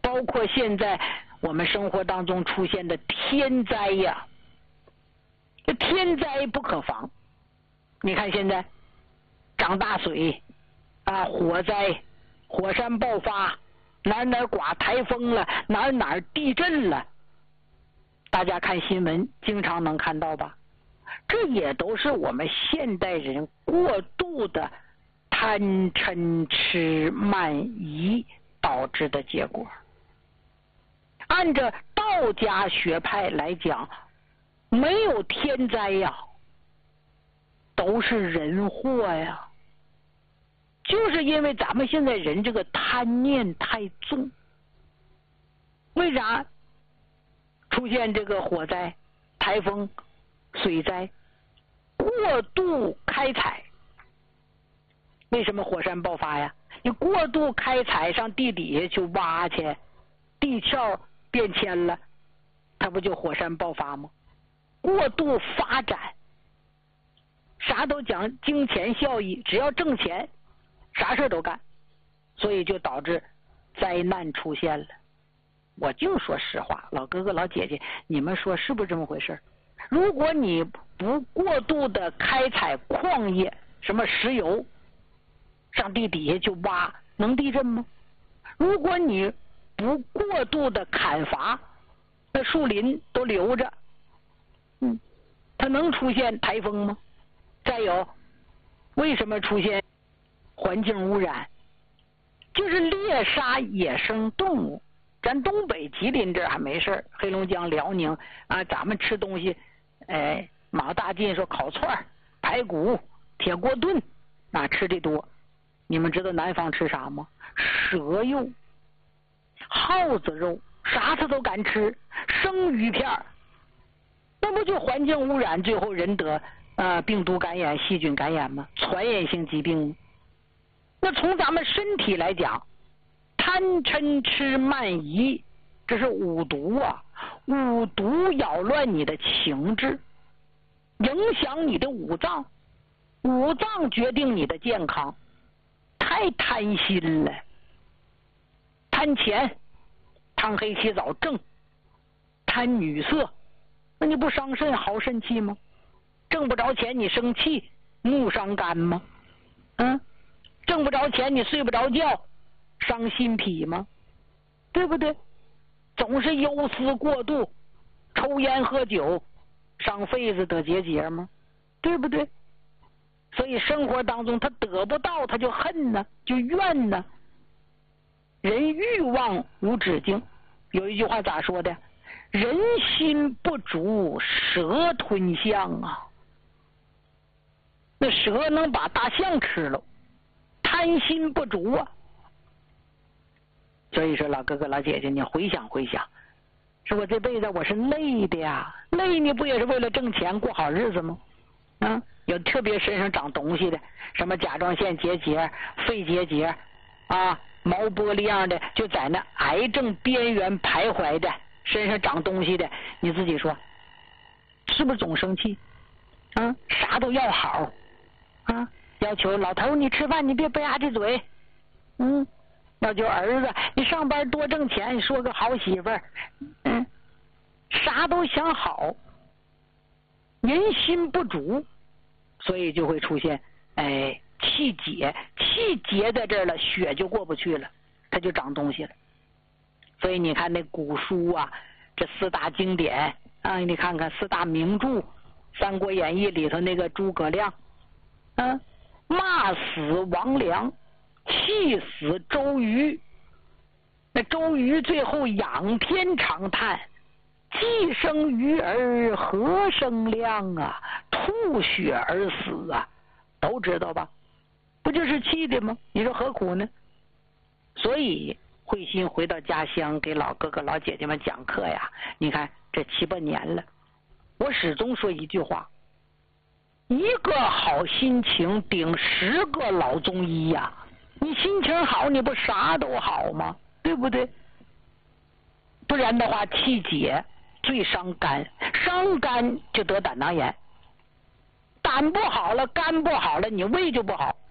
包括现在我们生活当中出现的天灾呀，这天灾不可防。你看现在涨大水啊，火灾、火山爆发，哪儿刮台风了，哪儿地震了，大家看新闻经常能看到吧？这也都是我们现代人过度的贪嗔痴慢疑导致的结果。按照道家学派来讲，没有天灾呀，都是人祸呀。就是因为咱们现在人这个贪念太重，为啥出现这个火灾、台风、水灾？过度开采。为什么火山爆发呀？你过度开采，上地底下去挖去，地壳变迁了，它不就火山爆发吗？过度发展，啥都讲金钱效益，只要挣钱，啥事都干，所以就导致灾难出现了。我就说实话，老哥哥老姐姐，你们说是不是这么回事？如果你不过度的开采矿业，什么石油，上地底下去挖，能地震吗？如果你不过度的砍伐，那树林都留着，它能出现台风吗？再有，为什么出现环境污染？就是猎杀野生动物。咱东北吉林这儿还没事，黑龙江、辽宁啊，咱们吃东西，马大进说烤串、排骨、铁锅炖，啊，吃的多。你们知道南方吃啥吗？蛇肉、耗子肉，啥他都敢吃，生鱼片，那不就环境污染，最后人得病毒感染、细菌感染吗？传染性疾病吗？那从咱们身体来讲，贪嗔痴慢疑，这是五毒啊！五毒扰乱你的情志，影响你的五脏，五脏决定你的健康。太贪心了，贪钱，贪黑起早正，贪女色，那你不伤肾耗肾气吗？挣不着钱你生气，怒伤肝吗？挣不着钱你睡不着觉，伤心脾吗？对不对？总是忧思过度，抽烟喝酒，伤肺子得结节吗？对不对？所以生活当中他得不到，他就恨呢，就怨呢。人欲望无止境，有一句话咋说的？人心不足蛇吞象啊。那蛇能把大象吃了，贪心不足啊。所以说老哥哥老姐姐，你回想回想，说我这辈子我是累的呀，累你不也是为了挣钱过好日子吗？有特别身上长东西的，什么甲状腺结节、肺结节啊，毛玻璃样的，就在那癌症边缘徘徊的，身上长东西的，你自己说是不是总生气？啥都要好啊，要求老头你吃饭你别吧唧嘴，要求儿子你上班多挣钱，你说个好媳妇儿，啥都想好，人心不足，所以就会出现气结，气结在这儿了，血就过不去了，它就长东西了。所以你看那古书啊，这四大经典啊，你看看四大名著，《三国演义》里头那个诸葛亮，骂死王良，气死周瑜，那周瑜最后仰天长叹，既生瑜而何生亮啊，吐血而死啊，都知道吧？不就是气的吗？你说何苦呢？所以慧心回到家乡给老哥哥老姐姐们讲课呀，你看这7、8年了，我始终说一句话，一个好心情顶10个老中医呀。你心情好，你不啥都好吗？对不对？不然的话，气结最伤肝，伤肝就得胆囊炎，胆不好了，肝不好了，你胃就不好。